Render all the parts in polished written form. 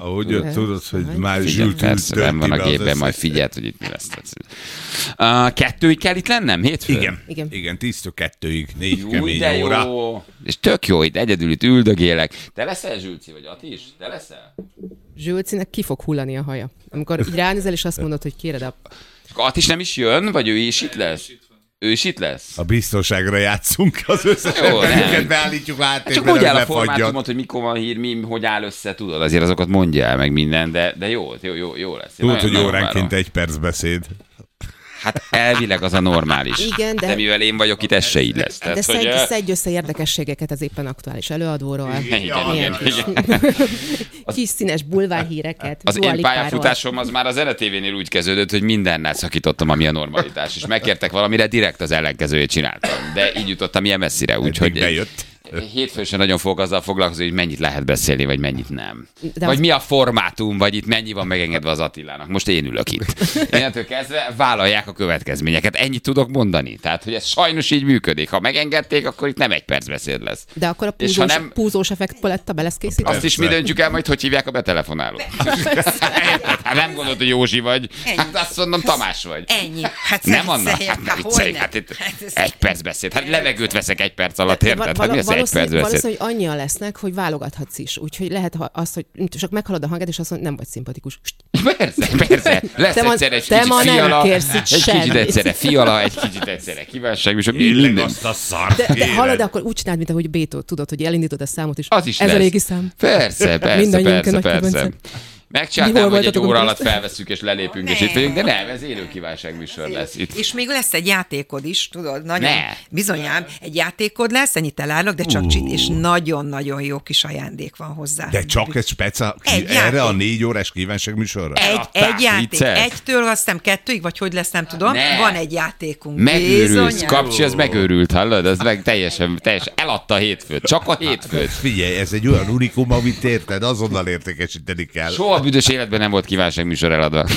Ahogy tudod, hogy már zsült. Persze, nem van a gépben, majd figyeld, hogy itt mi lesz. 2-ig kell itt lennem, hétfőn? Igen, 10-2-ig, 4 kemény óra. Jó. És tök jó, itt egyedül itt üldögélek. Te leszel Zsülci, vagy Ati is? Te leszel? Zsülcinek ki fog hullani a haja. Amikor így ránézel, és azt mondod, hogy kéred a... Ati is nem is jön, vagy ő is itt lesz? Ő is itt lesz? A biztonságra játszunk, az összes emberünket beállítjuk háttérben, csak úgy áll a formátumot, hogy mikor van hír, mi, hogy áll össze, tudod, azért azokat mondja el meg minden, de jó lesz. Tudod, hogy óránként 1 perc beszéd. Hát elvileg az a normális. Igen, de mivel én vagyok itt, ez se így lesz. De szedj össze érdekességeket az éppen aktuális előadóról. Igen. Kis színes bulvárhíreket. Az én pályafutásom az már az NTV-nél úgy kezdődött, hogy mindennel szakítottam, ami a normalitás. És megkértek valamire, direkt az ellenkezőjét csináltam. De így jutottam ilyen messzire, úgyhogy... Bejött. Hétfőn sem nagyon fogok azzal foglalkozni, hogy mennyit lehet beszélni, vagy mennyit nem. Vagy mi a formátum, vagy itt mennyi van megengedve az Attilának. Most én ülök itt. Innentől kezdve vállalják a következményeket. Ennyit tudok mondani. Tehát, hogy ez sajnos így működik. Ha megengedték, akkor itt nem 1 perc beszéd lesz. De akkor a púzós effekt paletta be lesz készítve? Azt is mi döntjük el majd, hogy hívják a betelefonálót. Hát nem gondolod, hogy Józsi vagy. Hát azt mondom, Tamás vagy. Ennyi. Hát nem Anna. Hát vicceljük. Hát itt 1 perc beszéd. Hát levegőt veszek 1 perc alatt, érted? Valószínűleg, hogy annyian lesznek, hogy válogathatsz is. Úgyhogy lehet az, hogy csak meghallod a hanged, és azt mondod, nem vagy szimpatikus. Persze. Lesz egyszer egy kicsit fiala, egy kicsit egyszerre fiala, egy kicsit egyszerre kívánságos. Illeg azt a szart. De hallod, akkor úgy csináld, mint ahogy Bétó, tudod, hogy elindítod a számot is. Az is ez lesz. a régi szám. Persze. Megcsináltam, hogy 1 óra alatt felveszünk és lelépünk, és itt vagyunk, de nem, ez élő kívánságműsor lesz itt. És még lesz egy játékod is, tudod, nagyon bizonyám, egy játékod lesz, ennyit elárulok, de csak és nagyon-nagyon jó kis ajándék van hozzá. De csak egy erre a 4 órás kívánságműsorra? Egy játék. 1-től aztán 2-ig, vagy hogy lesz, nem tudom. Van egy játékunk. Megőrülsz, Kapcsi, az megőrült, hallod? Az meg teljesen eladta a hétfőt. Csak a hétfőt. Figyelj, ez egy olyan unikum, amit érted, azonnal értékesíteni kell. Soha büdös életben nem volt kívánságműsor eladva.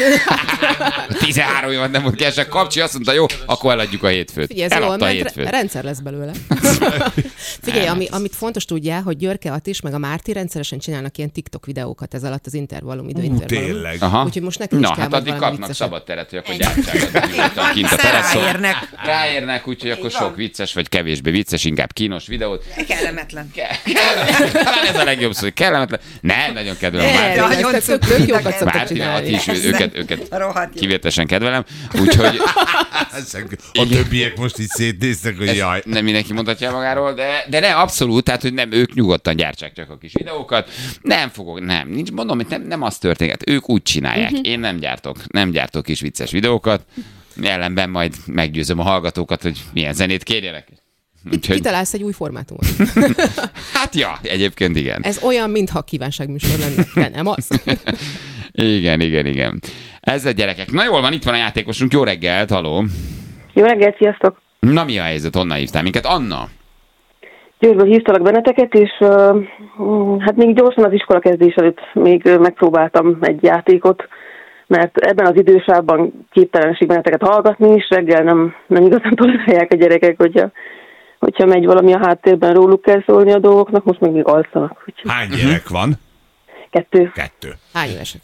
13 évad nem volt kívánság. Kapcsi azt mondta, jó, akkor eladjuk a hétfőt. Figyelj, eladta a hétfőt. Rendszer lesz belőle. Figyelj, amit fontos tudjál, hogy Györke Attis meg a Márti rendszeresen csinálnak ilyen TikTok videókat ez alatt az időintervallum. Tényleg. Úgyhogy most nekünk is kell hát addig kapnak szabad teret, hogy akkor gyártsák. Kint a teraszon. Ráérnek, úgyhogy akkor sok vicces, vagy kevésbé vicces, inkább kínos videót. Kellemetlen. Talán ez a legjobb szó, hogy kellemetlen. Nem, nagyon kedvelem Márti. Tök jókat szoktak Márti, csinálni. őket kivételesen kedvelem, úgyhogy... A többiek most így szétnéztek, hogy jaj. Nem mindenki mondhatja magáról, de ne, abszolút, tehát, hogy nem, ők nyugodtan gyártsák csak a kis videókat. Nem fogok, nincs, mondom, hogy nem az történet. Ők úgy csinálják. Én nem gyártok kis vicces videókat. Ellenben majd meggyőzöm a hallgatókat, hogy milyen zenét kérjenek. Kitalálsz egy új formátumot. Hát ja, egyébként igen. Ez olyan, mintha kívánságműsor lenne, de nem az. Igen. Ez a gyerekek. Na jól van, itt van a játékosunk. Jó reggelt, haló. Jó reggelt, sziasztok. Na mi a helyzet? Honnan hívtál minket? Anna? Győrből hívtalak benneteket, és hát még gyorsan az iskola kezdés előtt még megpróbáltam egy játékot, mert ebben az idősávban képtelenség benneteket hallgatni, és reggel nem igazán tolerálják a gyerekek, hogyha megy valami a háttérben, róluk kell szólni a dolgoknak, most még alszanak. Hány gyerek van? 2. Hány évesek?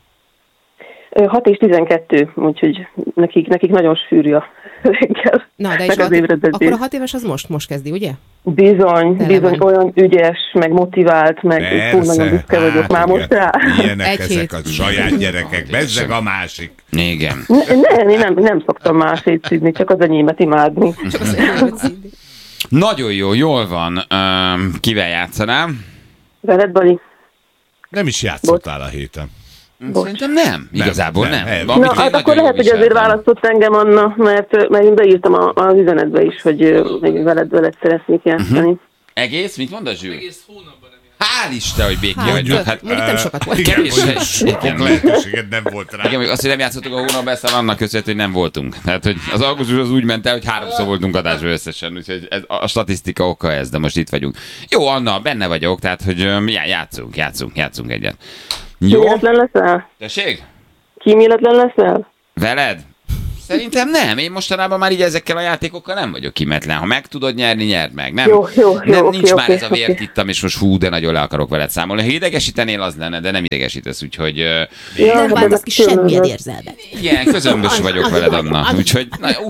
6 és 12, úgyhogy nekik nagyon sűrű a reggel. Na, de és akkor a 6 éves az most kezdi, ugye? Bizony, olyan ügyes, meg motivált, meg túl nagyon büszke vagyok már most rá. Ilyenek ezek a saját gyerekek, bezzeg a másik. Igen. Nem szoktam más szétszídni, csak az enyémet imádni. Nagyon jó, jól van. Kivel játszanám? Veled, Bali? Nem is játszottál a héten. Szerintem nem. Igazából nem. Na, hát akkor lehet, hogy azért választott engem, Anna, mert én beírtam az üzenetbe is, hogy még veled szeretnék játszani. Egész? Mit mondasz, Zsül? Egész hónapban nem játszani. Hál' Isten, hogy békén vagyunk. Hát mondjuk nem sokat volt. Igen, lehetőséged nem volt rá. Igen, azt, hogy nem játszottuk a hónapban, ezt annak köszönhető, hogy nem voltunk. Tehát, hogy az augusztus az úgy ment el, hogy 3-szor voltunk adásban összesen, úgyhogy a statisztika oka ez, de most itt vagyunk. Jó, Anna, benne vagyok, tehát, hogy játszunk egyet. Jó? Kíméletlen leszel? Tessék? Kíméletlen leszel? Veled? Szerintem nem. Én mostanában már így ezekkel a játékokkal nem vagyok kimetlen. Ha meg tudod nyerni, nyerd meg. Nem, nincs már ez a vért ittam, és most hú, de nagyon le akarok veled számolni. Ha idegesítenél, az lenne, de nem idegesítesz, úgyhogy... nem változ ki semmilyen érzelmet. Igen, közömbös vagyok veled, Anna. Úgyhogy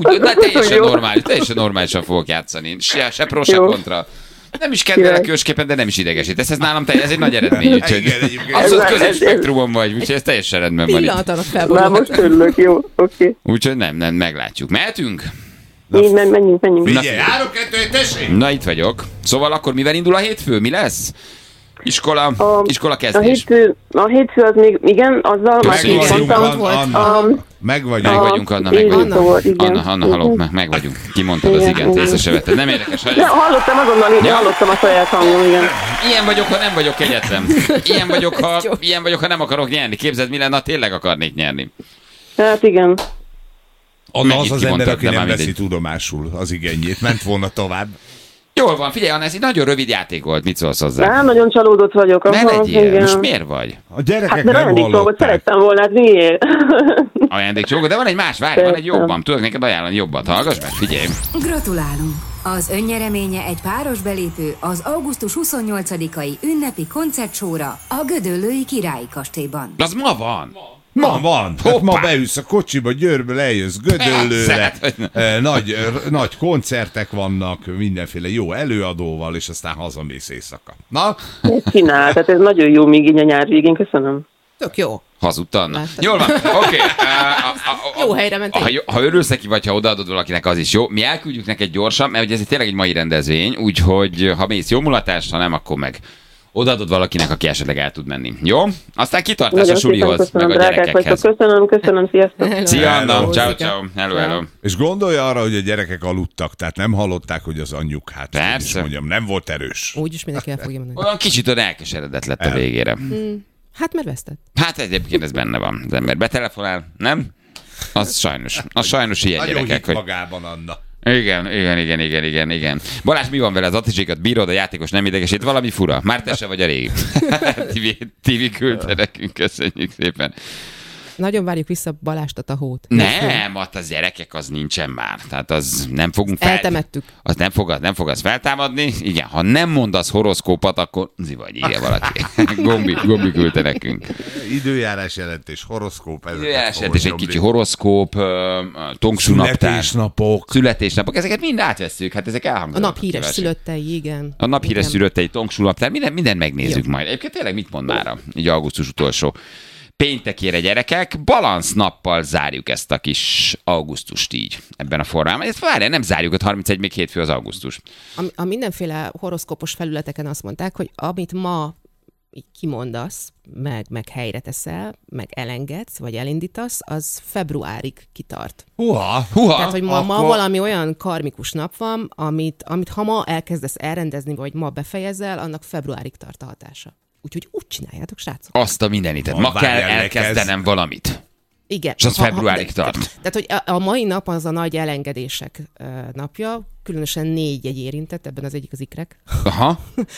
teljesen normálisan fogok játszani. Se pro, se kontra. Nem is kedvelek ősképpen, de nem is idegesít. Ez nálam ez egy nagy eredmény, úgyhogy abszolút középspektrumon vagy, úgyhogy ez teljesen rendben van. Pillanatának felborulhat. Már most örülök, jó, oké. Úgyhogy nem, meglátjuk. Mehetünk? Menjünk. Figyelj, 3-2-1, tessék! Na, itt vagyok. Szóval akkor mivel indul a hétfő? Mi lesz? Iskola kezdés. A hétfő az még, igen, azzal már így mondtam. Megvagyunk, Anna. Anna, haló, meg vagyunk. Kimondtad az igent, észre se vetted. Nem érdekes. Hallottam azonnal, hallottam a saját hangom, igen. Ilyen vagyok, ha nem vagyok egyetlen. Ilyen vagyok, ha nem akarok nyerni. Képzeld, mi lenne, ha tényleg akarnék nyerni. Hát igen. Anna az ember, aki nem veszi tudomásul az igényét. Ment volna tovább. Jól van, figyelj, Anna, ez egy nagyon rövid játék volt. Mit szólsz hozzá? Nagyon csalódott vagyok. Ne legyél, most miért vagy? A gyerekek hát, nem ajándékcsomagot szerettem volna, hát miért? Ajándékcsomagot, de van egy más, várj, van egy jobban. Tudok neked ajánlani jobbat, hallgass meg, figyelj. Gratulálunk! Az önnyereménye egy páros belépő az augusztus 28-ai ünnepi koncertsóra a Gödöllői Királyi Kastélyban. Az ma van. Ma van. Hát ma beülsz a kocsiba, Győrből eljössz Gödöllőre, nagy koncertek vannak, mindenféle jó előadóval, és aztán hazamész éjszaka. Na? Mit csinál? Tehát ez nagyon jó még így a nyár végén, köszönöm. Tök jó. Hazudtan. Jól van, oké. Jó helyre mentél. Ha örülsz neki, vagy ha odaadod valakinek, az is jó. Mi elküldjük neked gyorsan, mert ugye ez tényleg egy mai rendezvény, úgyhogy ha mész jó mulatást, ha nem, akkor meg odaadod valakinek, aki esetleg el tud menni. Jó? Aztán kitartás a sulihoz, meg a gyerekekhez. Köszönöm, sziasztok. Szia, Anna, ciao. Hello. És gondolj arra, hogy a gyerekek aludtak, tehát nem hallották, hogy az anyjuk, hát persze. Mondjam, nem volt erős. Úgyis mindenki el fogja mondani. Olyan kicsit olyan elkeseredett lett a végére. Hát mert vesztett. Hát egyébként ez benne van. Az ember betelefonál, nem? Az sajnos ilyen nagyon gyerekek. Nagyon magában, Anna. Igen. Balázs, mi van vele? Az Atticsékat bírod, a játékos nem idegesít, valami fura. Már te se vagy a régi. TV küldte nekünk, köszönjük szépen. Nagyon várjuk vissza Balást a tahót. Nem, ott az gyerekek az nincsen már. Tehát az nem fogunk eltemettük. Az nem fog az feltámadni. Igen, ha nem mondasz horoszkópat, akkor vagy írja valaki. Gombi küldte nekünk. Időjárás jelentés, horoszkóp. Időjárás jelentés, egy kicsi horoszkóp, Tongsú naptár. Születésnapok, ezeket mind átvesszük. Hát ezek elhangzanak. A nap híres szülöttei, igen. A nap híres szülöttei, Tongsú naptár, minden megnézzük majd. Egyébként tényleg mit mond mára? Így augusztus utolsó péntekére, gyerekek, balansz nappal zárjuk ezt a kis augusztust így, ebben a formában. Ezt várjál, nem zárjuk, ott 31 még hétfő az augusztus. A mindenféle horoszkópos felületeken azt mondták, hogy amit ma így kimondasz, meg helyre teszel, meg elengedsz, vagy elindítasz, az februárig kitart. Húha. Tehát, hogy ma valami olyan karmikus nap van, amit ha ma elkezdesz elrendezni, vagy ma befejezel, annak februárig tart a hatása. Úgyhogy úgy csináljátok, srácok. Azt a mindenitet. Ma kell elkezdenem valamit. Igen. És az februárig tart. Tehát, hogy a mai nap az a nagy elengedések napja, különösen 4 egy érintett, ebben az egyik az ikrek. Aha.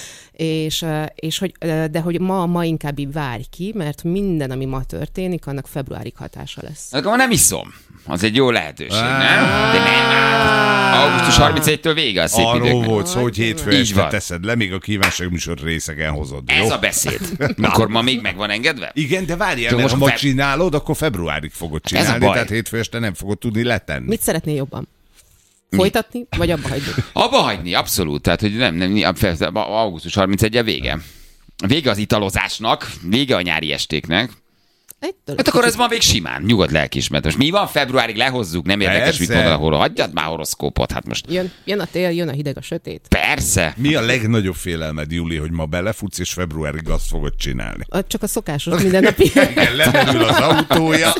és hogy ma inkább így várj ki, mert minden, ami ma történik, annak februárig hatása lesz. Akkor nem iszom. Az egy jó lehetőség, nem? De nem. Augusztus 31-től vége a szép időknek. Arról volt szó, hogy hétfő este teszed le, még a kívánságműsor részegen hozod. Ez a beszéd. Akkor ma még meg van engedve? Igen, de várjál, mert ha ma csinálod, akkor februárig fogod csinálni, tehát hétfő este nem fogod tudni letenni. Mit szeretnél jobban? Folytatni, vagy abba hagyni? Abba hagyni, abszolút. Tehát, hogy nem augusztus 31-e vége. Vége az italozásnak, vége a nyári estéknek. Hát akkor ez ma még simán, nyugodt lelkiismeret. Most mi van februárig, lehozzuk, nem érdekes, mit mondani, hagyjad már horoszkópot, hát most. Jön a tél, jön a hideg, a sötét. Persze. Mi a legnagyobb félelmed, Júli, hogy ma belefutsz, és februárig azt fogod csinálni? Csak a szokásos mindennapi. Igen, lemerül az autója,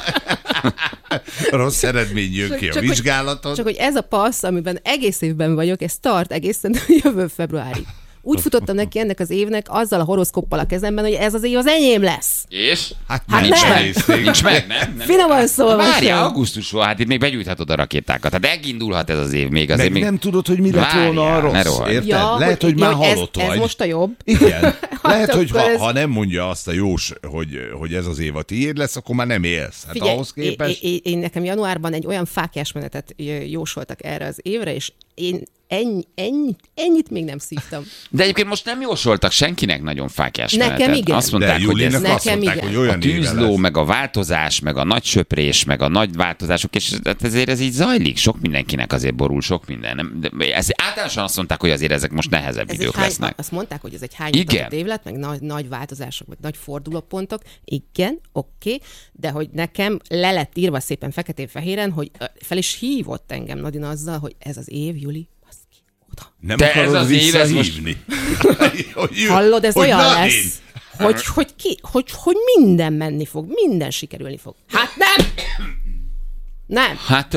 rossz eredmény jön ki a vizsgálaton. Csak hogy ez a passz, amiben egész évben vagyok, ez tart egészen jövő februárig. úgy futottam neki ennek az évnek azzal a horoszkóppal a kezemben, hogy ez az év az enyém lesz. És? Hát Nincs meg, nem? Finoman szólva. Várjál, augusztus van, hát itt még begyújthatod a rakétákat. Hát megindulhat ez az év még. Azért meg nem tudod, hogy mi lett volna a rossz, érted? Ja, lehet, hogy már halott vagy. Ez most a jobb. Igen. Lehet, hogy ha nem mondja azt a jós, hogy ez az év a tiéd lesz, akkor már nem élsz. Hát figyelj, ahhoz képest... Én nekem januárban egy olyan fáklyás menetet jósoltak erre az évre, és én ennyit még nem szívtam. De egyébként most nem jósoltak senkinek nagyon fáklyás nekem menetet. igen. Azt mondták, de hogy ez nekem igen. hogy olyan a tűzló, meg a változás, meg a nagy söprés, meg a nagy változások, és ezért ez így zajlik. Sok mindenkinek azért borul, sok minden. Ez általánosan azt mondták, hogy azért ezek most nehezebb idők lesznek. Azt mondták, hogy ez egy hányatatott év lett, meg nagy változások, meg nagy fordulópontok. Igen, oké, de hogy nekem le lett írva szépen feketén-fehéren, hogy fel is hívott engem Nadina azzal, hogy ez az év, Juli, nem de akarod ez az év, ez visszahívni. Hallod, ez olyan lesz, hogy minden menni fog, minden sikerülni fog. Hát nem! Nem. Hát,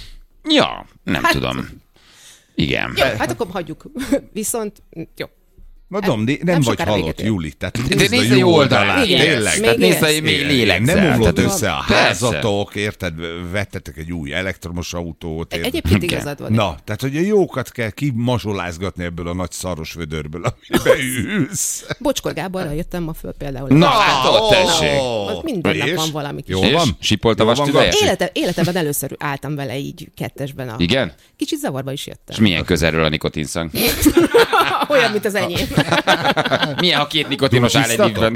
nem tudom. Igen. Jó, hát akkor hagyjuk. Viszont, jó. Mondom, nem vagy halott, Juli. Tehát nézd a jó oldalát. Tényleg. Tehát nézd, még lélegzel. Nem omlott össze a persze. házatok, érted? Vettetek egy új elektromos autót. Egyébként igazad van. Na, tehát, hogy a jókat kell kimazsolázgatni ebből a nagy szaros vödörből, amiben ülsz. Bocskor Gáborral jöttem ma föl például. Na, hát ott tessék. Minden nap van valami kis. Jól van? Sipolt a vastüveje? Életemben először álltam vele így kettesben. Igen? Kicsit zavarba is jöttem. És milyen közelről a nikotinszang? Olyan, mint az enyém. Milyen, ha két nikotinos áll egy évben?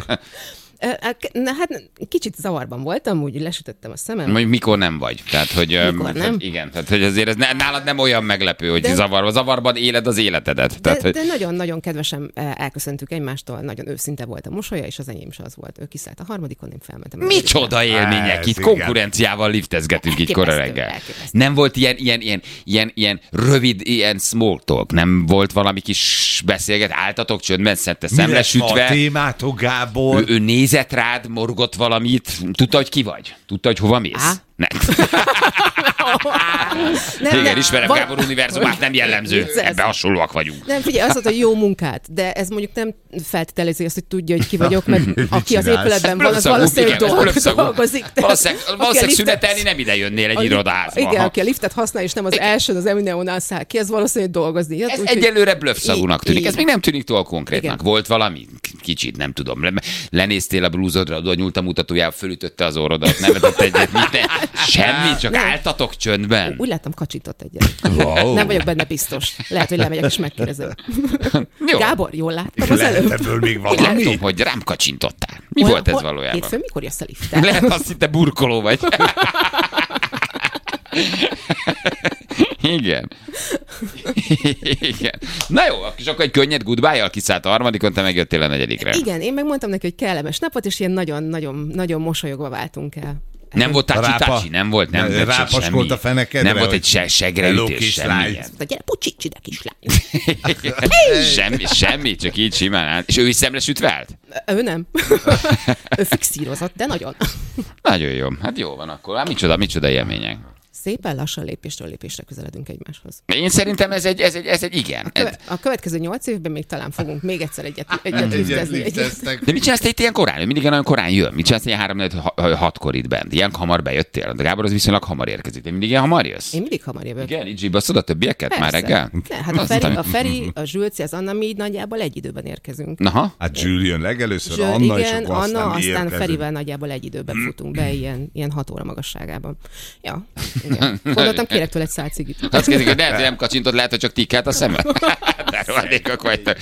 Hát kicsit zavarban voltam, úgy lesütöttem a szemem. Mondjuk mikor nem vagy? Tehát, hogy, mikor nem? Igen, tehát hogy azért ez nálad nem olyan meglepő, hogy zavarban éled az életedet. Tehát, de nagyon-nagyon kedvesen elköszöntük egymástól, nagyon őszinte volt a mosolya, és az enyém is az volt. Ő kiszállt a harmadikon, én felmentem. Micsoda élmények, itt konkurenciával liftezgetünk itt kora reggel. Nem volt ilyen rövid, ilyen small talk, nem volt valami kis beszélget, álltatok csöndben, szente szemlesütve. Mi lesz a témátok, Gábor? Ő nézett rád, morgott valamit, tudta, hogy ki vagy? Tudta, hogy hova mész? Igen, ismerem Gábor univerzumát, nem jellemző. Ebben hasonlóak vagyunk. Nem, figyelj, azt mondta, hogy jó munkát, de ez mondjuk nem feltételezi azt, hogy tudja, hogy ki vagyok, mert aki az épületben van, az valószínűleg dolgozik. Valószínűleg szünetelni nem ide jönnél egy irodaházba. Igen, aki a liftet használ, és nem az elsőn, az Emineónál száll ki, az valószínűleg dolgozni. Ez egyelőre blöffszagúnak tűnik. Ez még nem tűnik túl konkrétnak. Volt valami? Kicsit, nem tudom. Lenéztél a blúzodra, oda nyúlt a mutatójába, fölütötte az orrodat, nevetett egyet, semmi, csak álltatok csöndben. Úgy láttam, kacsintott egyet. Wow. Nem vagyok benne biztos. Lehet, hogy lemegyek és megkérdezem. Gábor, jól láttam az előbb? Ebből még valami? Látom, hogy rám kacsintottál. Mi volt ez valójában? Hétfőn mikor jössz a liftel? Lehet, azt hitte burkoló vagy. Igen. Igen. Na jó, és akkor egy könnyed goodbye-jal kiszállt a harmadikon, te megjöttél a negyedikre. Igen, én megmondtam neki, hogy kellemes napot, és ilyen nagyon mosolyogva váltunk el. Nem volt tácsi, nem volt, nem rápaskolt a fenekedre. Nem volt egy segreütés, semmi. Gyere, pucsics ide, kislány. Semmi, csak így simán állt. És ő is szemlesütve állt? Ő nem. Ő fixírozott, de nagyon. Nagyon jó. Hát jó van akkor. Hát micsoda élmények. Szépen lassan lépésről lépésre közeledünk egymáshoz. Én szerintem ez egy igen. A következő 8 évben még talán fogunk még egyszer egyet liftezni. De mit csinálsz te itt ilyen korán? Mindig nagyon korán jön. Mit csinálsz ilyen 3-6-kor itt bent? Ilyen hamar bejöttél? De Gábor az viszonylag hamar érkezik. Te mindig ilyen hamar jössz? Én mindig hamar jövök. Igen, így zsibasszod a többieket? Persze. Már reggel? Ne, hát a Feri, a Zsülci, az Anna, mi nagyjából egy időben érkezünk. Aha. Hát Zsül jön legelőször, Anna, és akkor aztán Ferivel nagyjából egy időben futunk be, ilyen 6 óra magasságában. Ja, igen. Gondoltam, kérek tőle egy szál cigit. Azt kérdezik, hogy nem kacsintod, lehet, hogy csak tikkelt a szemed. De rohadékok vagytok.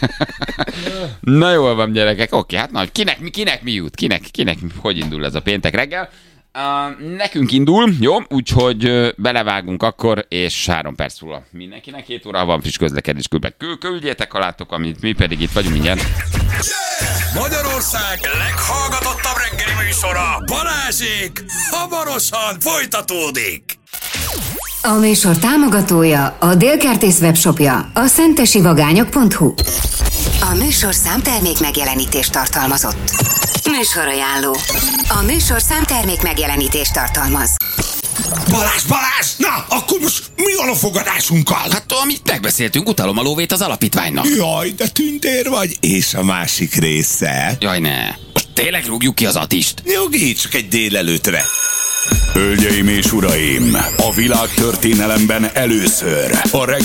Na jól van, gyerekek. Oké, hát nagy. Kinek mi jut? Kinek hogy indul ez a péntek reggel? Nekünk indul, jó? Úgyhogy belevágunk akkor, és 3 perc múlva mindenkinek 7 óra van friss közlekedés. Küldjétek, ha láttok, amit mi pedig itt vagyunk mindjárt. Magyarország leghallgatottabb reggeli műsora, Balázsék, hamarosan folytatódik. A műsor támogatója a Délkertész webshopja, a szentesivagányok.hu. A műsor számtermék megjelenítést tartalmazott. Műsorajánló. A műsor számtermék megjelenítést tartalmaz. Balázs! Na, akkor most mi van a fogadásunkkal? Hát amit megbeszéltünk, utalom a lóvét az alapítványnak. Jaj, de tündér vagy. És a másik része? Jaj, ne. Most tényleg rúgjuk ki az Attist? Nyugi, csak egy délelőtre. Hölgyeim és uraim, a világtörténelemben először a